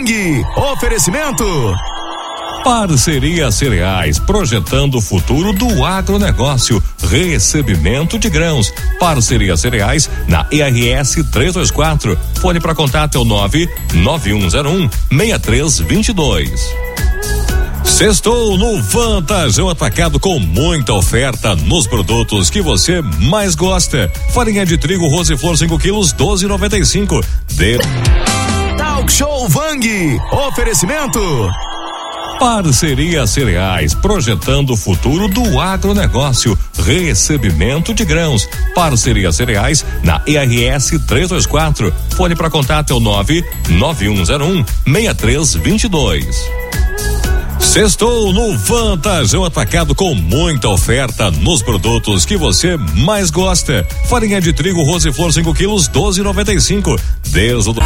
Vang. Oferecimento. Parceria Cereais, projetando o futuro do agronegócio. Recebimento de grãos. Parceria Cereais na ERS 324. Fone para contato é o 99101-6322. Sextou no Vantajão Atacado com muita oferta nos produtos que você mais gosta. Farinha de trigo Roseflor 5 quilos, 12,95. Talk Show Vang. Oferecimento. Parceria Cereais, projetando o futuro do agronegócio. Recebimento de grãos. Parceria Cereais na ERS 324. Fone para contato é o 99101-6322. Sextou no Vantajão Atacado com muita oferta nos produtos que você mais gosta. Farinha de trigo Roseflor 5 quilos, 12,95.